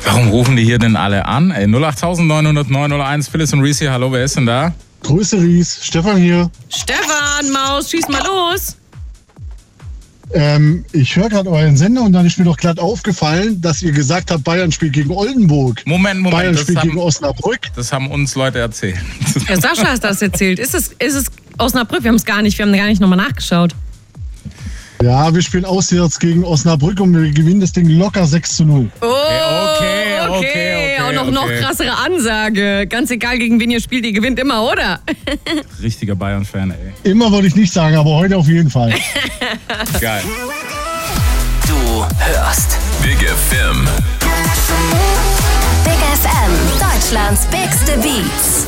Warum rufen die hier denn alle an? 08900 901, Phyllis und Reese hier. Hallo, wer ist denn da? Grüße Ries, Stefan hier. Stefan, Maus, schieß mal los. Ich höre gerade euren Sender und dann ist mir doch glatt aufgefallen, dass ihr gesagt habt, Bayern spielt gegen Oldenburg. Moment. Bayern spielt gegen Osnabrück. Das haben uns Leute erzählt. Ja, Sascha hat das erzählt. Ist es Osnabrück? Wir haben gar nicht nochmal nachgeschaut. Ja, wir spielen auswärts gegen Osnabrück und wir gewinnen das Ding locker 6-0. Okay. Auch noch krassere Ansage. Ganz egal, gegen wen ihr spielt, ihr gewinnt immer, oder? Richtiger Bayern-Fan, ey. Immer würde ich nicht sagen, aber heute auf jeden Fall. Geil. Du hörst Big FM. Big FM, Deutschlands bigste Beats.